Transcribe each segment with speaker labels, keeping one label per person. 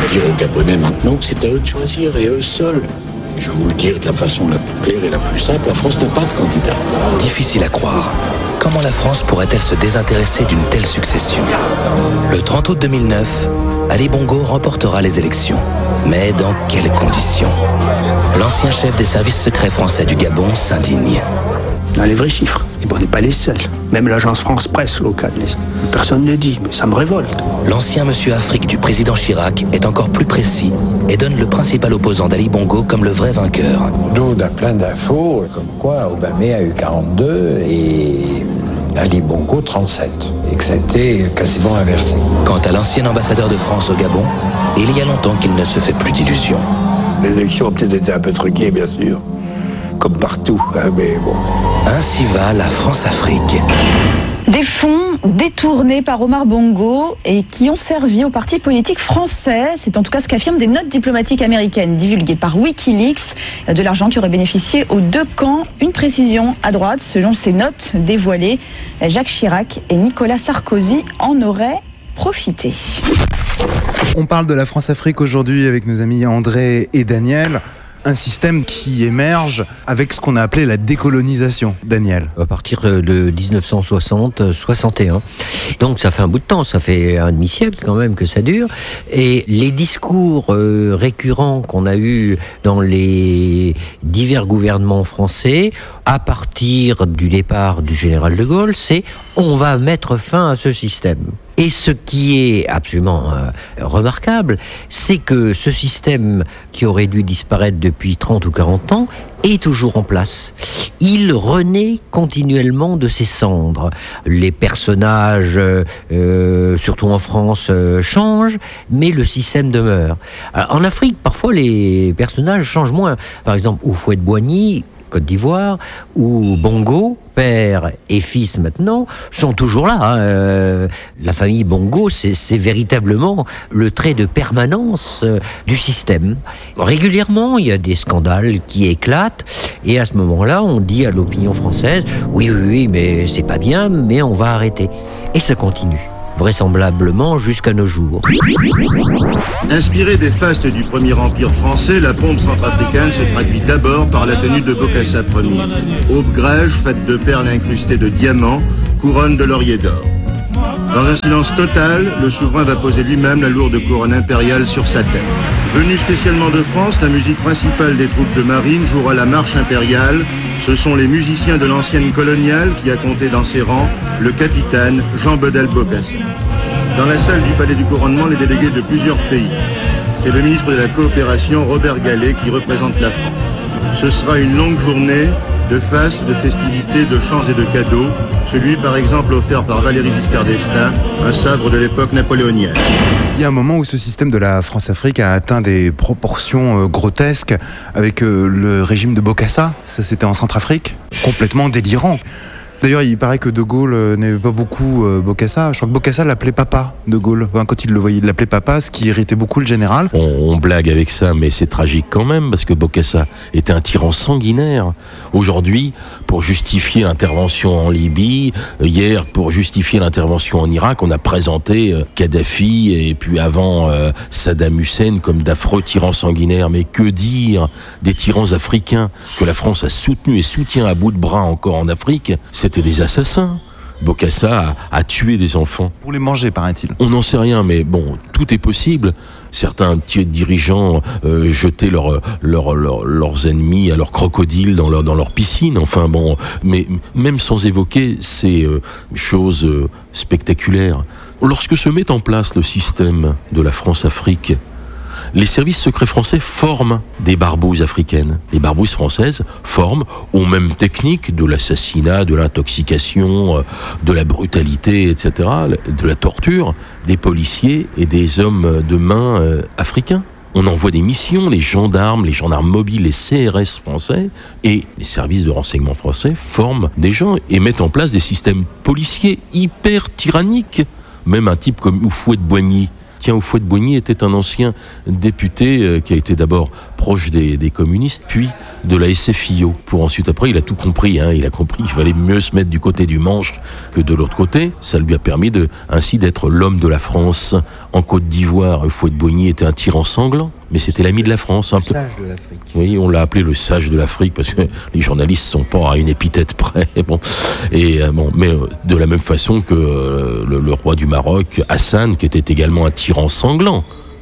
Speaker 1: dire aux Gabonais maintenant que c'est à eux de choisir et eux seuls. Je vais vous le dire de la façon la plus claire et la plus simple, la France n'a pas de candidat.
Speaker 2: Difficile à croire. Comment la France pourrait-elle se désintéresser d'une telle succession ? Le 30 août 2009, Ali Bongo remportera les élections. Mais dans quelles conditions ? L'ancien chef des services secrets français du Gabon s'indigne.
Speaker 3: On a les vrais chiffres. Et bon, on n'est pas les seuls. Même l'agence France-Presse locale, personne ne le dit, mais ça me révolte.
Speaker 2: L'ancien monsieur Afrique du président Chirac est encore plus précis et donne le principal opposant d'Ali Bongo comme le vrai vainqueur.
Speaker 4: D'où on a plein d'infos, comme quoi Obama a eu 42 et Ali Bongo 37. Et que ça a été quasiment inversé.
Speaker 2: Quant à l'ancien ambassadeur de France au Gabon, il y a longtemps qu'il ne se fait plus d'illusions.
Speaker 5: Les élections ont peut-être été un peu truquées, bien sûr. Comme partout, hein, mais bon.
Speaker 2: Ainsi va la France-Afrique.
Speaker 6: Des fonds détournés par Omar Bongo et qui ont servi au parti politique français. C'est en tout cas ce qu'affirment des notes diplomatiques américaines divulguées par Wikileaks. De l'argent qui aurait bénéficié aux deux camps. Une précision à droite, selon ces notes dévoilées, Jacques Chirac et Nicolas Sarkozy en auraient profité.
Speaker 7: On parle de la France-Afrique aujourd'hui avec nos amis André et Daniel. Un système qui émerge avec ce qu'on a appelé la décolonisation, Daniel.
Speaker 8: À partir de 1960-61. Donc ça fait un bout de temps, ça fait un demi-siècle quand même que ça dure. Et les discours récurrents qu'on a eus dans les divers gouvernements français, à partir du départ du général de Gaulle, c'est « on va mettre fin à ce système ». Et ce qui est absolument remarquable, c'est que ce système qui aurait dû disparaître depuis 30 ou 40 ans est toujours en place. Il renaît continuellement de ses cendres. Les personnages, surtout en France, changent, mais le système demeure. Alors, en Afrique, parfois, les personnages changent moins. Par exemple, Houphouët-Boigny, Côte d'Ivoire, où Bongo, père et fils maintenant, sont toujours là. Hein. La famille Bongo, c'est véritablement le trait de permanence du système. Régulièrement, il y a des scandales qui éclatent, et à ce moment-là, on dit à l'opinion française « oui, mais c'est pas bien, mais on va arrêter ». Et ça continue, vraisemblablement jusqu'à nos jours.
Speaker 9: Inspirée des fastes du premier empire français, la pompe centrafricaine se traduit d'abord par la tenue de Bokassa Ier. Aube grège, faite de perles incrustées de diamants, couronne de laurier d'or. Dans un silence total, le souverain va poser lui-même la lourde couronne impériale sur sa tête. Venue spécialement de France, la musique principale des troupes de marine jouera la marche impériale. Ce sont les musiciens de l'ancienne coloniale qui a compté dans ses rangs le capitaine Jean Bedel Bokassa. Dans la salle du palais du couronnement, les délégués de plusieurs pays. C'est le ministre de la Coopération, Robert Gallet, qui représente la France. Ce sera une longue journée de fastes, de festivités, de chants et de cadeaux. Celui, par exemple, offert par Valéry Giscard d'Estaing, un sabre de l'époque napoléonienne.
Speaker 7: Il y a un moment où ce système de la France-Afrique a atteint des proportions grotesques avec le régime de Bokassa. Ça, c'était en Centrafrique. Complètement délirant. D'ailleurs, il paraît que De Gaulle n'aimait pas beaucoup Bokassa. Je crois que Bokassa l'appelait papa, De Gaulle. Quand il le voyait, il l'appelait papa, ce qui irritait beaucoup le général.
Speaker 10: On blague avec ça, mais c'est tragique quand même, parce que Bokassa était un tyran sanguinaire. Aujourd'hui, pour justifier l'intervention en Libye, hier, pour justifier l'intervention en Irak, on a présenté Kadhafi et puis avant Saddam Hussein comme d'affreux tyrans sanguinaires. Mais que dire des tyrans africains que la France a soutenus et soutient à bout de bras encore en Afrique? C'était des assassins. Bokassa a tué des enfants.
Speaker 7: Pour les manger, paraît-il.
Speaker 10: On n'en sait rien, mais bon, tout est possible. Certains dirigeants jetaient leurs ennemis à leurs crocodiles dans leur piscine. Enfin bon, mais même sans évoquer ces choses spectaculaires. Lorsque se met en place le système de la France-Afrique, les services secrets français forment des barbouzes africaines. Les barbouzes françaises forment aux mêmes techniques de l'assassinat, de l'intoxication, de la brutalité, etc., de la torture, des policiers et des hommes de main africains. On envoie des missions, les gendarmes mobiles, les CRS français et les services de renseignement français forment des gens et mettent en place des systèmes policiers hyper tyranniques. Même un type comme Houphouët-Boigny. Tiens, Houphouët-Boigny était un ancien député qui a été d'abord proche des communistes, puis de la SFIO, pour ensuite, après, il a tout compris, il a compris qu'il fallait mieux se mettre du côté du Manche que de l'autre côté. Ça lui a permis ainsi d'être l'homme de la France. En Côte d'Ivoire, Fouet-de-Boigny était un tyran sanglant, mais c'était l'ami de la France.
Speaker 8: Le sage de l'Afrique.
Speaker 10: Oui, on l'a appelé le sage de l'Afrique, parce que les journalistes sont pas à une épithète près. Mais de la même façon que le roi du Maroc, Hassan, qui était également un tyran sanglant,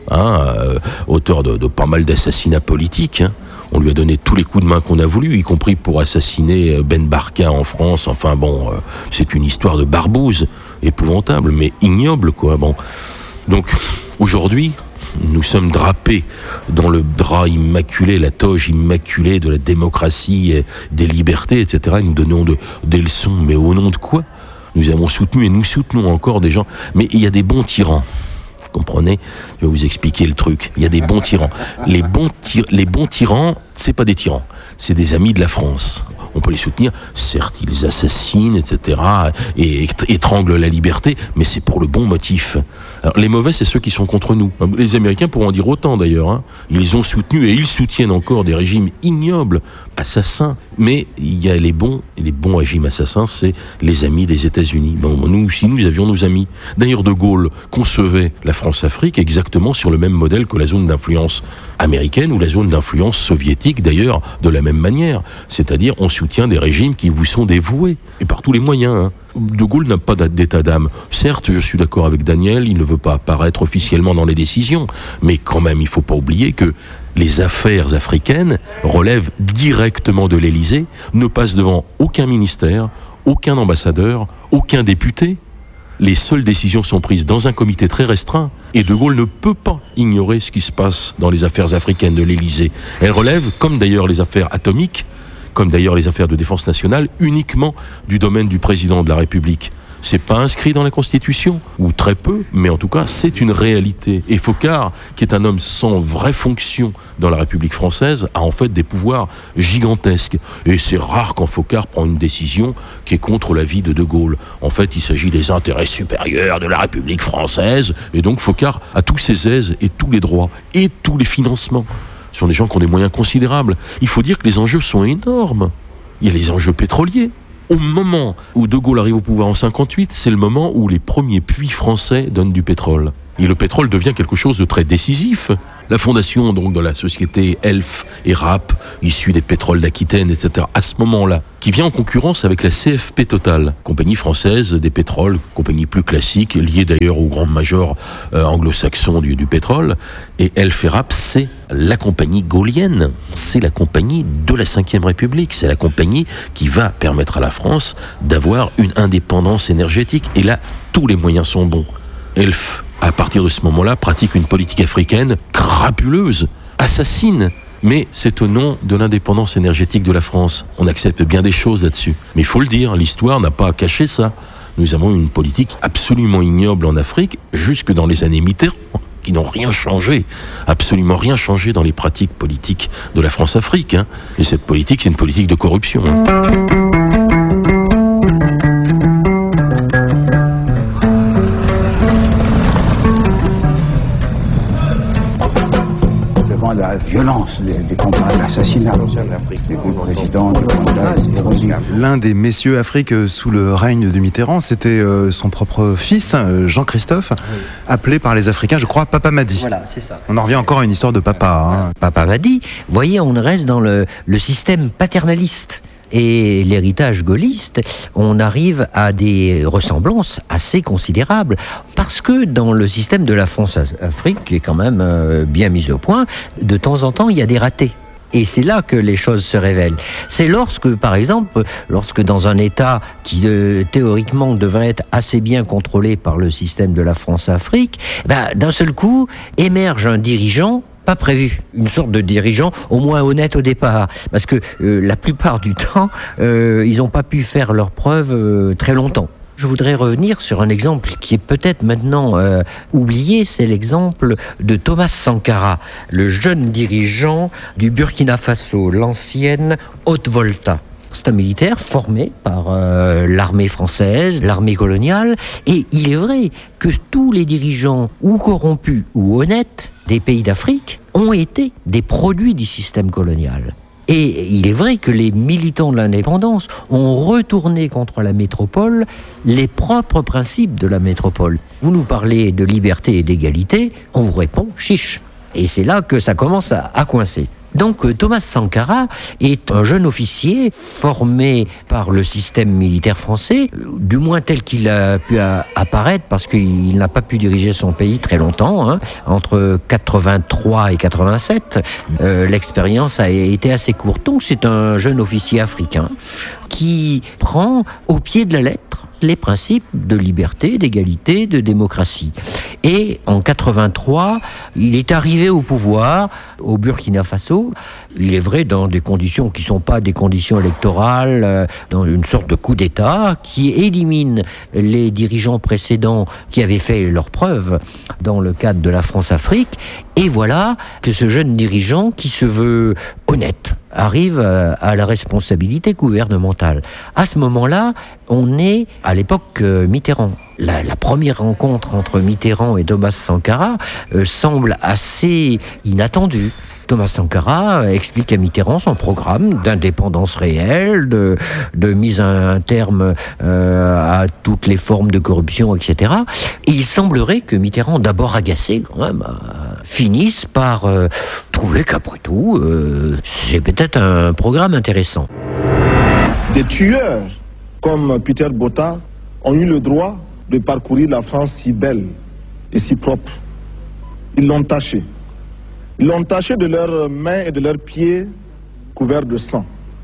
Speaker 10: auteur de pas mal d'assassinats politiques. On lui a donné tous les coups de main qu'on a voulu, y compris pour assassiner Ben Barka en France. C'est une histoire de barbouze, épouvantable, mais ignoble, quoi. Donc, aujourd'hui, nous sommes drapés dans le drap immaculé, la toge immaculée de la démocratie, des libertés, etc. Et nous donnons des leçons, mais au nom de quoi ? Nous avons soutenu et nous soutenons encore des gens. Mais il y a des bons tyrans. Vous comprenez ? Je vais vous expliquer le truc. Il y a des bons tyrans. Les bons tyrans, c'est pas des tyrans. C'est des amis de la France. On peut les soutenir. Certes, ils assassinent, etc. et étranglent la liberté, mais c'est pour le bon motif. Alors, les mauvais, c'est ceux qui sont contre nous. Les Américains pourront en dire autant, d'ailleurs. Ils ont soutenu et ils soutiennent encore des régimes ignobles, assassins. Mais il y a les bons, et les bons régimes assassins, c'est les amis des États-Unis. Nous aussi, nous avions nos amis. D'ailleurs, De Gaulle concevait la France-Afrique exactement sur le même modèle que la zone d'influence américaine ou la zone d'influence soviétique, d'ailleurs, de la même manière. C'est-à-dire, on soutient des régimes qui vous sont dévoués, et par tous les moyens. De Gaulle n'a pas d'état d'âme. Certes, je suis d'accord avec Daniel, il ne veut pas apparaître officiellement dans les décisions, mais quand même, il ne faut pas oublier que les affaires africaines relèvent directement de l'Élysée, ne passent devant aucun ministère, aucun ambassadeur, aucun député. Les seules décisions sont prises dans un comité très restreint, et De Gaulle ne peut pas ignorer ce qui se passe dans les affaires africaines de l'Élysée. Elles relèvent, comme d'ailleurs les affaires atomiques, comme d'ailleurs les affaires de défense nationale, uniquement du domaine du président de la République. C'est pas inscrit dans la Constitution, ou très peu, mais en tout cas, c'est une réalité. Et Foccart, qui est un homme sans vraie fonction dans la République française, a en fait des pouvoirs gigantesques. Et c'est rare quand Foccart prend une décision qui est contre l'avis de De Gaulle. En fait, il s'agit des intérêts supérieurs de la République française, et donc Foccart a tous ses aises et tous les droits, et tous les financements. Ce sont des gens qui ont des moyens considérables. Il faut dire que les enjeux sont énormes. Il y a les enjeux pétroliers. Au moment où De Gaulle arrive au pouvoir en 58, c'est le moment où les premiers puits français donnent du pétrole. Et le pétrole devient quelque chose de très décisif. La fondation donc de la société Elf et Rapp, issue des pétroles d'Aquitaine, etc., à ce moment-là, qui vient en concurrence avec la CFP Total, compagnie française des pétroles, compagnie plus classique, liée d'ailleurs au grand major anglo-saxon du pétrole. Et Elf et Rapp, c'est la compagnie gaullienne, c'est la compagnie de la Ve République, c'est la compagnie qui va permettre à la France d'avoir une indépendance énergétique. Et là, tous les moyens sont bons. Elf, à partir de ce moment-là, pratique une politique africaine crapuleuse, assassine. Mais c'est au nom de l'indépendance énergétique de la France. On accepte bien des choses là-dessus. Mais il faut le dire, l'histoire n'a pas à cacher ça. Nous avons une politique absolument ignoble en Afrique, jusque dans les années Mitterrand, qui n'ont rien changé, absolument rien changé dans les pratiques politiques de la France-Afrique. Et cette politique, c'est une politique de corruption.
Speaker 3: La violence des combats, l'assassinat des présidents, du candidat.
Speaker 7: L'un des messieurs Afrique sous le règne de Mitterrand, c'était son propre fils, Jean-Christophe, appelé par les Africains, je crois, Papa Madi.
Speaker 8: Voilà, c'est ça.
Speaker 7: On en revient encore à une histoire de papa.
Speaker 8: Papa Madi, vous voyez, on reste dans le système paternaliste. Et l'héritage gaulliste, on arrive à des ressemblances assez considérables. Parce que dans le système de la France-Afrique, qui est quand même bien mis au point, de temps en temps, il y a des ratés. Et c'est là que les choses se révèlent. C'est lorsque, par exemple, dans un État qui théoriquement devrait être assez bien contrôlé par le système de la France-Afrique, d'un seul coup, émerge un dirigeant pas prévu, une sorte de dirigeant au moins honnête au départ, parce que la plupart du temps, ils n'ont pas pu faire leurs preuves très longtemps. Je voudrais revenir sur un exemple qui est peut-être maintenant oublié, c'est l'exemple de Thomas Sankara, le jeune dirigeant du Burkina Faso, l'ancienne Haute-Volta. C'est un militaire formé par l'armée française, l'armée coloniale, et il est vrai que tous les dirigeants, ou corrompus ou honnêtes, des pays d'Afrique, ont été des produits du système colonial. Et il est vrai que les militants de l'indépendance ont retourné contre la métropole les propres principes de la métropole. Vous nous parlez de liberté et d'égalité, on vous répond chiche. Et c'est là que ça commence à coincer. Donc Thomas Sankara est un jeune officier formé par le système militaire français, du moins tel qu'il a pu apparaître, parce qu'il n'a pas pu diriger son pays très longtemps, entre 83 et 87. L'expérience a été assez courte. Donc c'est un jeune officier africain qui prend au pied de la lettre les principes de liberté, d'égalité, de démocratie. Et en 83, il est arrivé au pouvoir au Burkina Faso. Il est vrai dans des conditions qui ne sont pas des conditions électorales, dans une sorte de coup d'État qui élimine les dirigeants précédents qui avaient fait leurs preuves dans le cadre de la France-Afrique. Et voilà que ce jeune dirigeant qui se veut honnête arrive à la responsabilité gouvernementale. À ce moment-là, on est à l'époque Mitterrand. La première rencontre entre Mitterrand et Thomas Sankara semble assez inattendue. Thomas Sankara explique à Mitterrand son programme d'indépendance réelle, de mise à un terme à toutes les formes de corruption, etc. Et il semblerait que Mitterrand, d'abord agacé quand même, finisse par trouver qu'après tout, c'est peut-être un programme intéressant.
Speaker 11: Des tueurs comme Peter Botta ont eu le droit de parcourir la France si belle et si propre. Ils l'ont taché. Ils l'ont taché de leurs mains et de leurs pieds couverts de sang.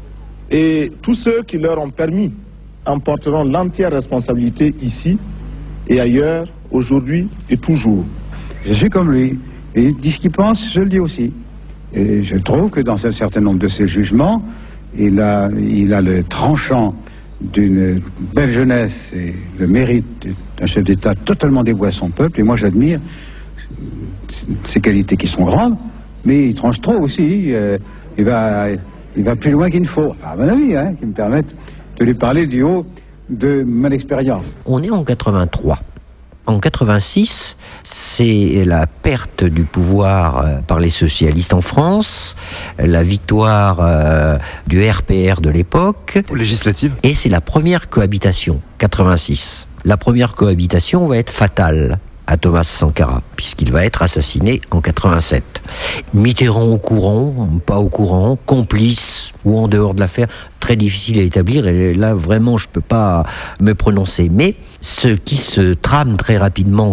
Speaker 11: Et tous ceux qui leur ont permis en porteront l'entière responsabilité ici et ailleurs, aujourd'hui et toujours.
Speaker 12: Je suis comme lui. Et il dit ce qu'il pense, je le dis aussi. Et je trouve que dans un certain nombre de ses jugements, il a le tranchant d'une belle jeunesse et le mérite d'un chef d'État totalement dévoué à son peuple. Et moi, j'admire ses qualités qui sont grandes, mais il tranche trop aussi. Il va plus loin qu'il ne faut, à mon avis, qui me permettent de lui parler du haut de mon expérience.
Speaker 8: On est en 83. En 86, c'est la perte du pouvoir par les socialistes en France, la victoire du RPR de l'époque.
Speaker 7: Législative.
Speaker 8: Et c'est la première cohabitation, 86. La première cohabitation va être fatale à Thomas Sankara, puisqu'il va être assassiné en 87. Mitterrand au courant, pas au courant, complice ou en dehors de l'affaire, très difficile à établir, et là vraiment je peux pas me prononcer. Mais ce qui se trame très rapidement